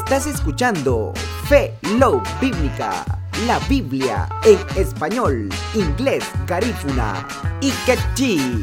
Estás escuchando Fe Love Bíblica, la Biblia en español, inglés, garífuna y quechí.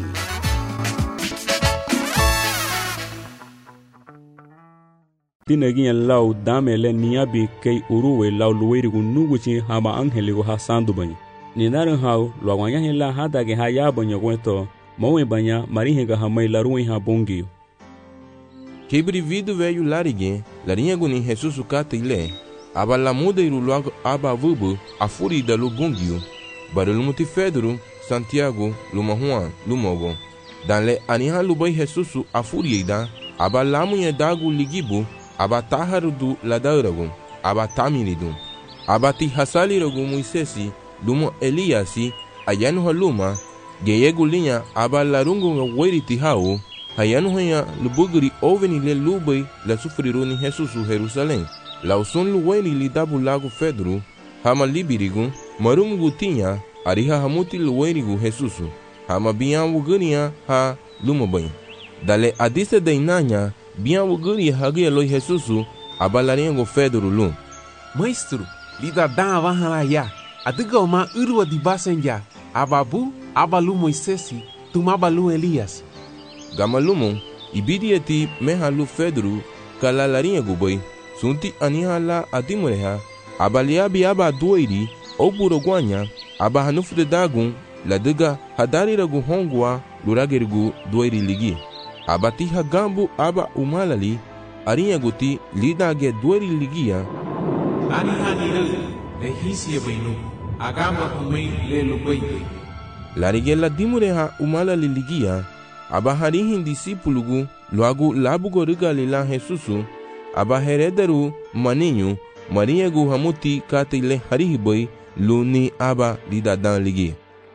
Tinagi lau dame le niabi kei uruwe lau luerigu nuguchi hama angeligu hasandu banya. Ninaran hau luagwanya hila hadage haya banya kwento mawe banya marihinga hamai laruwe ha bongiyo. Kebrivido velho larigué, larinha guni Jesus cata ile, aba lamuda iru logo aba vubu, a furida lu bungio, barulho mutifedro, Santiago, luma Juan, lumogo. Danle aniha lubai Jesus a furida, aba lamunha dagu ligibu, aba taharu du ladaurago, aba tamiridu, aba ti hasalirago Moisesi, lumo Eliasi, ayanu haluma, geyegu linha aba larungo weriti hao, hayanu haya lubugri oveni le lubai la sufriru ni Jesusu Jerusalém. La usun luweni li dabu lago Fedro, hama libirigu, marum gutinha, ariha hamuti luwenigu Jesusu, hama bian wugania ha lumabay. Dale adise dainanya, bian wuguri hagia loi Jesusu, abalaringo Fedro lum. Maestro, lida dan wahanaya, adiga uma urwa di basenja, ababu, abalu Moisesi, tumabalu Elias. Gamalumon, ibidiati mehalu Fedro, kalalarinha gubay, sunti anihala adimureha, abaliabi aba doiri, oburogwanya, aba hanufde dagun, ladiga hadariragu hongwa, luragerigu doiri ligi. Abati hagambu aba umalali, arinha guti lidage doiri ligia. Anihaniru, lehisia bainu, agamba kumei le lubaite. Larigela dimureha umalali ligia, aba harihin disipulugu, loagu labugo rigalila Jesusu, aba herederu maninho, mariegu hamuti katile harihiboi, luni aba lidadan ligi.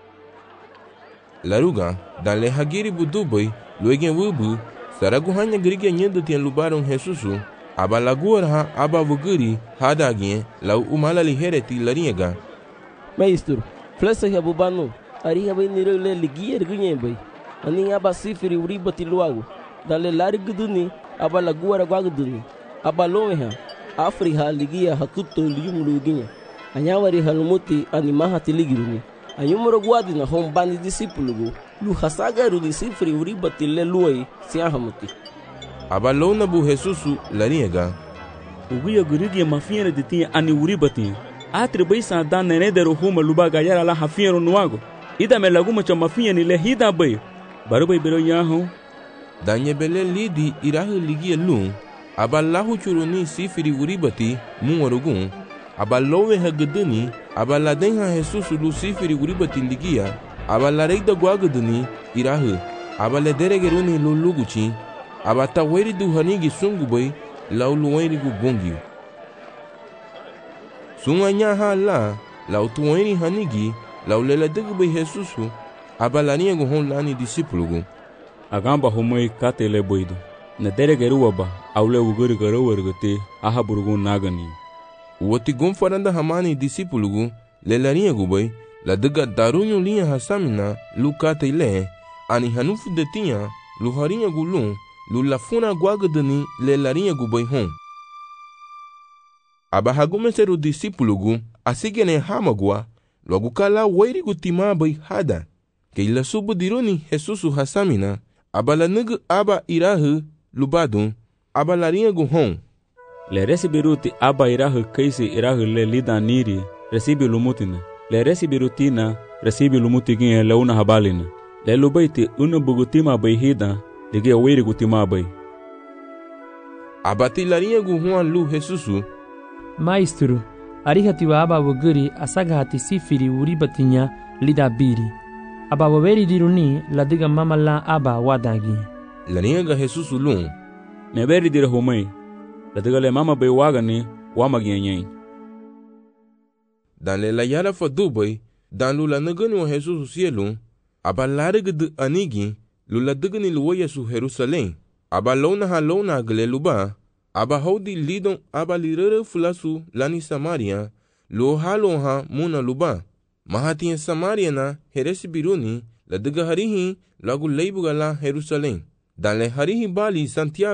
Laruga, dan le hagiri buduboi, luegen wubu, saragu hanya grigia nyendo tien lubaron Jesusu, aba laguarha aba vuguri, hadagien, lau umalali hereti laringa. Maestro, flesa habubano, ariha bai niro le ligia ergunye bai. Ani aba sifiri uribati luago, dale lariguduni, aba laguara guaguduni, aba lomeha, afriha ligia hakuto liumuluginya, anyawari halumuti animaha tiligiruni, anyumuro guadi na hombani disipulugu, lu hasagaru di sifiri uribati le luai siahamuti. Aba lona bu Jesusu lariega. Uguya gurigia mafiere de tinha ani uribati, atri bai sa dan nenedero huma lubaga yara la hafiero nuago, ida me laguma cha mafiere le hida bai. Barubai bero yaho danye bele lidi irahu ligia lum, aba lahu churuni sifiri uribati muwarugun, aba lowe hageduni, aba ladenha Jesus lu sifiri uribati ligia, aba lareida guageduni irahu, aba lederegeruni luluguchi, aba taweri du hanigi sungubai lau luweri gu bongiu. Sunganya hala lau tuweri hanigi lau leladegbai Jesusu, aba larinha gu hon lani disipulugu. agamba homoi katele boido na deregeru waba aule uguri garowergete aha burgun nagani woti gun faranda hamani disipulugu le larinha gu bai la dega darunyo linha hasamina lu katele ani hanufu de tinha lu harinha gu lum lu lafuna guagadani le larinha gu bai hon. Aba hagumeseru disipulugu asigene hamagua logu kala wairi gu tima bai hada. Ke ila subu dironi Jesusu hasamina, abala nugu aba irahu lubadun, aba larinha gu hon. Le resibiruti aba irahu kaisi irahu le lida niri, resibi lumutina. Le resibirutina, resibi lumutigin le una habalina. Le lubaiti una bugutima bai hida, ligia wiri gutima bai. Abati larinha gu hon lu Jesusu. Maestro, arihatiwa aba wuguri asagahati sifiri uribatinya lida biri. Aba waweri diruni ladiga mama la aba wadagi. Larinha ga Jesusu lum. Meberi dire homai, ladiga le mama bai wagani wamagianyai. Dan le la yara fa dubai, dan lu la nagani wa Jesusu sielum, aba lariga de anigi, lu la digani luwa Yesu Jerusalém, aba lona ha lona gale luba, aba hodi lidon aba lirere fulasu lani Samaria, lu halo ha muna luba. Mahatiya Samaria na heresi biruni la diga harihi lagu leibugala Jerusalém. Dan le harihi bali Santiago